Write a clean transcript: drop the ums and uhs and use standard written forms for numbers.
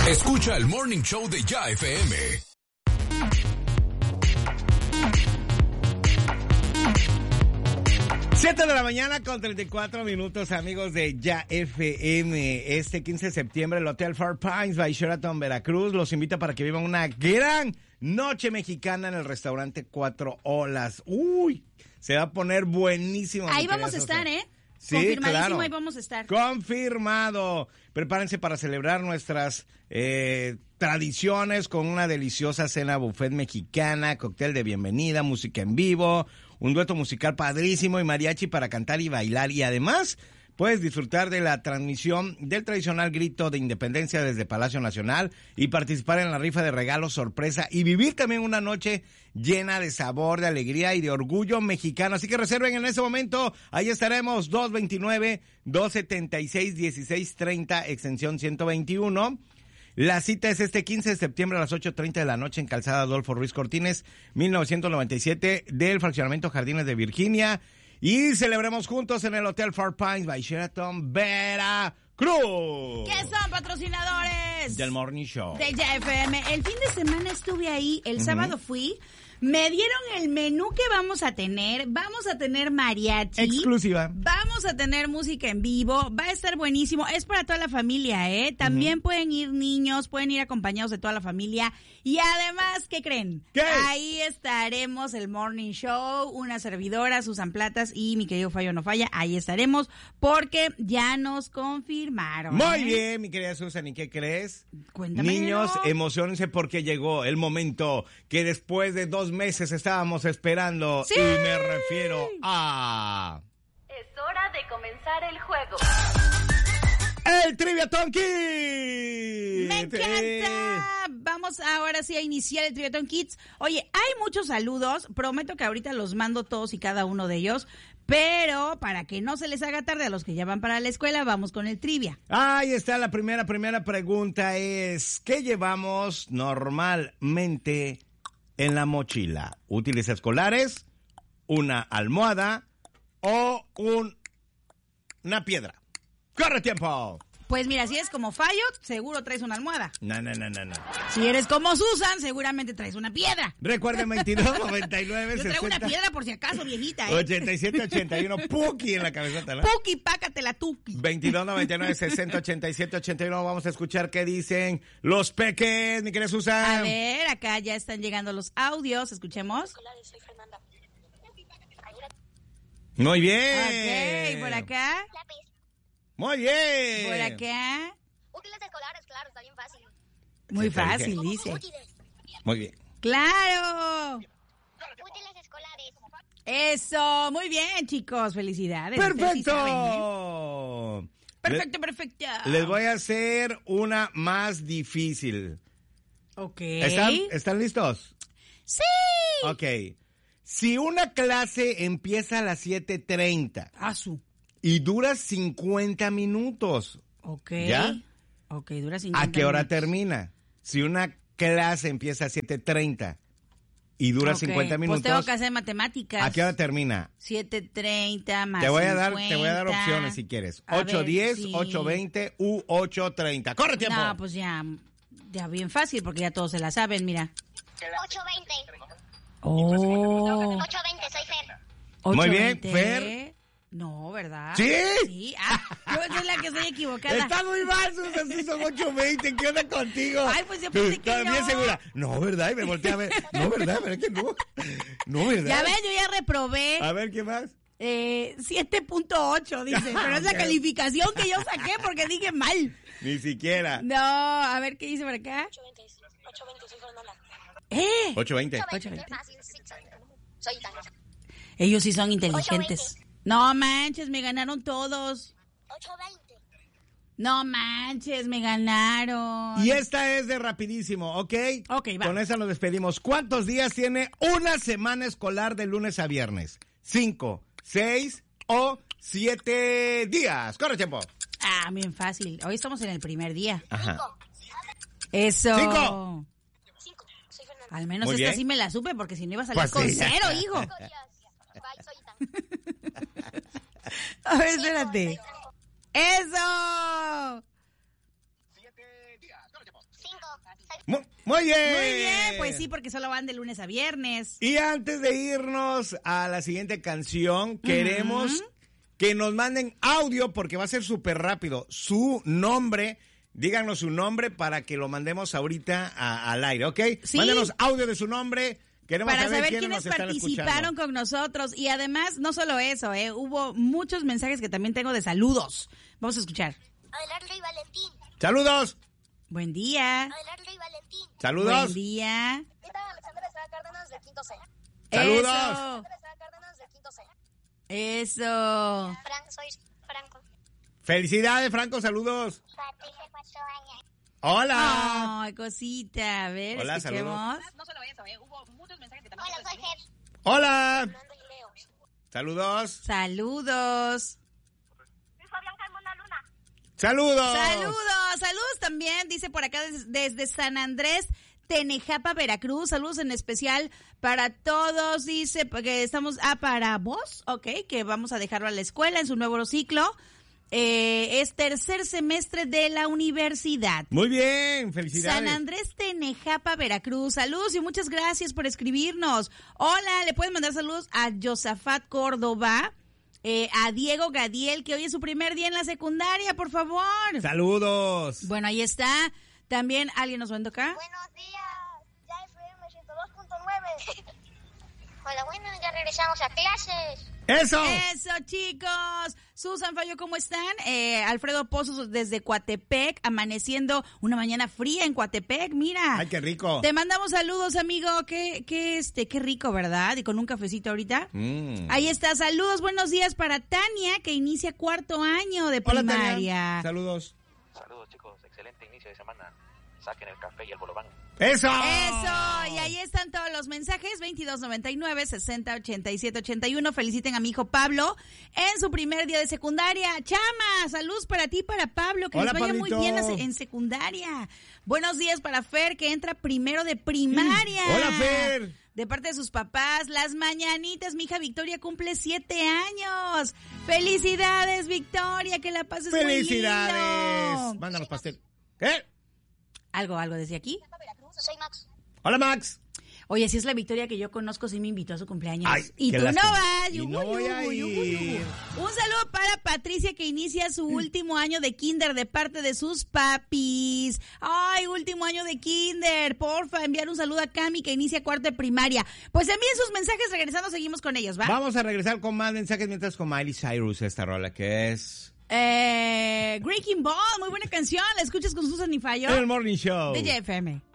Escucha el Morning Show de Ya FM. Siete de la mañana con 34 minutos, amigos de Ya FM. Este 15 de septiembre el Hotel Four Pines by Sheraton Veracruz los invita para que vivan una gran noche mexicana en el restaurante Cuatro Olas. Uy, se va a poner buenísimo. Ahí vamos a estar, ¿eh? Sí, confirmadísimo, claro. Ahí vamos a estar. Confirmado. Prepárense para celebrar nuestras tradiciones con una deliciosa cena buffet mexicana, cóctel de bienvenida, música en vivo, un dueto musical padrísimo y mariachi para cantar y bailar. Y además puedes disfrutar de la transmisión del tradicional grito de independencia desde Palacio Nacional y participar en la rifa de regalos sorpresa y vivir también una noche llena de sabor, de alegría y de orgullo mexicano. Así que reserven en ese momento. Ahí estaremos, 229-276-1630, extensión 121. La cita es este 15 de septiembre a las 8:30 de la noche en Calzada Adolfo Ruiz Cortines, 1997, del fraccionamiento Jardines de Virginia. Y celebremos juntos en el Hotel Four Pines by Sheraton Veracruz. ¿Qué son patrocinadores? Del Morning Show. De Ya FM. El fin de semana estuve ahí, el sábado fui. Me dieron el menú que vamos a tener. Vamos a tener mariachi. Exclusiva. Vamos a tener música en vivo. Va a estar buenísimo. Es para toda la familia, ¿eh? También pueden ir niños, pueden ir acompañados de toda la familia. Y además, ¿qué creen? ¿Qué? Ahí estaremos, el Morning Show, una servidora, Susan Platas y mi querido Fallo No Falla. Ahí estaremos porque ya nos confirmaron. Muy bien, mi querida Susan. ¿Y qué crees? Cuéntame. Niños, emociónense porque llegó el momento que después de 2 meses estábamos esperando. ¡Sí! Y me refiero a... Es hora de comenzar el juego. ¡El Triviaton Kids! ¡Me encanta! Vamos ahora sí a iniciar el Triviaton Kids. Oye, hay muchos saludos. Prometo que ahorita los mando todos y cada uno de ellos. Pero para que no se les haga tarde a los que ya van para la escuela, vamos con el trivia. Ahí está la primera pregunta es, ¿qué llevamos normalmente en la mochila? ¿Útiles escolares, una almohada o una piedra? ¡Corre tiempo! Pues mira, si eres como Fallo, seguro traes una almohada. No. Si eres como Susan, seguramente traes una piedra. Recuerden 2299 Yo traigo una piedra por si acaso, viejita, ¿eh? 8781, Puki en la cabezota, ¿no? Puki, pácatela, tuki. 2299 60 87 81. Vamos a escuchar qué dicen los peques, mi querida Susan. A ver, acá ya están llegando los audios. Escuchemos. Soy Fernanda. Muy bien. Ok, por acá. Lápiz. Muy bien. Por acá. Útiles escolares, claro, está bien fácil. Muy Sí, te dije. fácil, dice. Útiles. Muy bien. ¡Claro! Útiles escolares. Eso, muy bien, chicos, felicidades. Ustedes sí saben, ¿eh? ¡Perfecto! Perfecto. Les voy a hacer una más difícil. Ok. ¿Están listos? ¡Sí! Ok. Si una clase empieza a las 7:30 Asu. y dura 50 minutos, Ok. ¿ya? Ok, dura 50 ¿A qué hora minutos. termina? Si una clase empieza a 7:30 y dura Ok, 50 minutos, Pues tengo que hacer matemáticas. ¿a qué hora termina? 7:30 más Te voy a 50. dar opciones si quieres. A ver, 8:10, sí. 8:20 u 8:30. ¡Corre tiempo! No, pues ya bien fácil porque ya todos se la saben, mira. 8:20. Oh. 8:20, soy Fer. Muy bien, 8:20. Fer. No, ¿verdad? ¿Sí? Sí. Yo soy la que estoy equivocada. Está muy mal, Susan, sí son 8:20. ¿Qué onda contigo? Ay, pues yo pensé que Todavía no. segura. No, ¿verdad? Y me volteé a ver. No, ¿verdad? ¿Verdad que no? No, ¿verdad? Ya ves, yo ya reprobé. A ver, ¿qué más? 7.8, dice. Pero es la Ok. calificación que yo saqué porque dije mal. Ni siquiera. No, a ver qué dice por acá. 8:20, soy Fernanda. 8:20. 8:20, qué fácil, sí, soy Italia. Ellos sí son inteligentes. No manches, me ganaron todos. 8:20. No manches, me ganaron. Y esta es de rapidísimo, ¿ok? Ok, va. Con esa nos despedimos. ¿Cuántos días tiene una semana escolar de lunes a viernes? 5, 6 o 7 días. ¡Corre tiempo! Ah, bien fácil. Hoy estamos en el primer día. Ajá. Eso. 5. 5, soy Fernanda. Al menos Muy esta bien. sí me la supe porque si no iba a salir Pues con sí. 0, hijo. 5 días. Bye, soy Ita. A ver, espérate. ¡Eso! 7 5. Muy bien. Muy bien, pues sí, porque solo van de lunes a viernes. Y antes de irnos a la siguiente canción, queremos que nos manden audio porque va a ser súper rápido. Su nombre, díganos su nombre para que lo mandemos ahorita al aire, ¿ok? Sí. Mándenos audio de su nombre. Queremos Para saber quiénes quiénes nos están participaron escuchando. con nosotros. Y además, no solo eso, hubo muchos mensajes que también tengo de saludos. Vamos a escuchar. Adelardo y Valentín. Saludos. Buen día. Adelardo y Valentín. Saludos. Buen día. ¿Qué tal? Alexander Estrada Cárdenas del quinto C. Saludos. Eso. Alexander Estrada Cárdenas del quinto C. Eso. Soy Franco. Felicidades, Franco, saludos. Patricia, 4 años. Hola. Ay, cosita. A ver, Hola, escuchemos. No solo eso, hubo muchos mensajes que también... Hola, soy Fer. Hola. Fernando y Leo. Saludos. Saludos. Soy Fabián Carmona Luna. Saludos. Saludos también, dice por acá desde San Andrés, Tenejapa, Veracruz. Saludos en especial para todos, dice que estamos, para vos, ok, que vamos a dejarlo a la escuela en su nuevo ciclo. Es tercer semestre de la universidad. Muy bien, felicidades. San Andrés, Tenejapa, Veracruz. Saludos y muchas gracias por escribirnos. Hola, le pueden mandar saludos a Josafat Córdoba, a Diego Gadiel, que hoy es su primer día en la secundaria, por favor. Saludos. Bueno, ahí está. También, ¿alguien nos mandó acá? Buenos días, ya FM 102.9. Hola, bueno, ya regresamos a clases. Eso. Eso, chicos. Susan Fallo, ¿cómo están? Alfredo Pozos desde Coatepec, amaneciendo una mañana fría en Coatepec, mira. Ay, qué rico. Te mandamos saludos, amigo. Qué rico, ¿verdad? Y con un cafecito ahorita. Ahí está. Saludos, buenos días para Tania, que inicia 4º año de Hola, primaria. Tania. Saludos. Saludos, chicos, excelente inicio de semana. Saquen el café y el bolobán. Eso. Eso, y ahí están todos los mensajes, 2299 60 87 81. Feliciten a mi hijo Pablo en su primer día de secundaria. Chama, saludos para ti, para Pablo, que Hola, les vaya Pablito. muy bien en secundaria. Buenos días para Fer, que entra primero de primaria. Hola, Fer. De parte de sus papás, las mañanitas, mi hija Victoria cumple 7 años. Felicidades, Victoria, que la pases muy lindo. Felicidades. Mándanos pastel. ¿Qué? Algo decía aquí. Soy Max. Hola, Max. Oye, si es la Victoria que yo conozco, sí me invitó a su cumpleaños. Ay, y qué tú lástima. no vas. Y no voy a ir. Un saludo para Patricia, que inicia su último año de kinder de parte de sus papis. Ay, último año de kinder. Porfa, enviar un saludo a Cami, que inicia 4º de primaria. Pues envíen sus mensajes, regresando seguimos con ellos, ¿va? Vamos a regresar con más mensajes mientras con Miley Cyrus, esta rola que es... Breaking Ball, muy buena canción. La escuchas con Susan y Fallo. El Morning Show. de JFM.